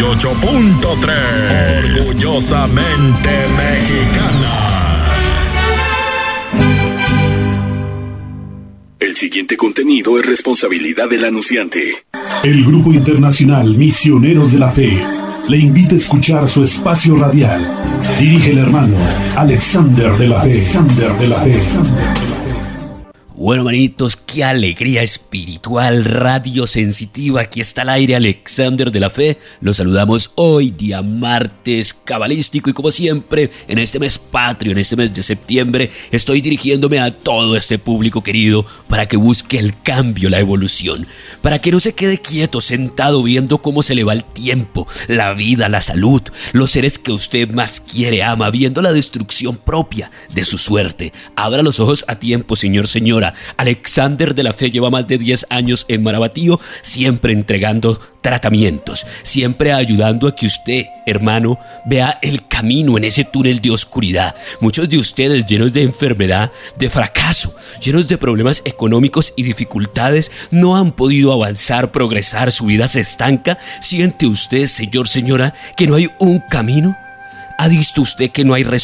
98.3. Orgullosamente mexicana. El siguiente contenido es responsabilidad del anunciante. El Grupo Internacional Misioneros de la Fe le invita a escuchar su espacio radial. Dirige el hermano Alexander de la Fe. Bueno, manitos, qué alegría espiritual, radio sensitiva. Aquí está al aire Alexander de la Fe. Los saludamos hoy, día martes cabalístico. Y como siempre, en este mes patrio, en este mes de septiembre, estoy dirigiéndome a todo este público querido para que busque el cambio, la evolución. Para que no se quede quieto, sentado, viendo cómo se le va el tiempo, la vida, la salud, los seres que usted más quiere, ama, viendo la destrucción propia de su suerte. Abra los ojos a tiempo, señor, señora. Alexander de la Fe lleva más de 10 años en Marabatío, siempre entregando tratamientos, siempre ayudando a que usted, hermano, vea el camino en ese túnel de oscuridad. Muchos de ustedes llenos de enfermedad, de fracaso, llenos de problemas económicos y dificultades, no han podido avanzar, progresar, su vida se estanca. ¿Siente usted, señor, señora, que no hay un camino? ¿Ha visto usted que no hay respuesta?